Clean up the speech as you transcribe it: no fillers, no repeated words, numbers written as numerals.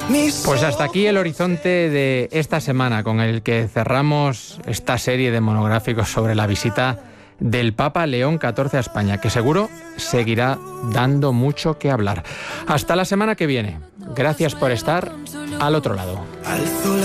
Pues hasta aquí el horizonte de esta semana, con el que cerramos esta serie de monográficos sobre la visita del Papa León XIV a España, que seguro seguirá dando mucho que hablar. Hasta la semana que viene. Gracias por estar al otro lado.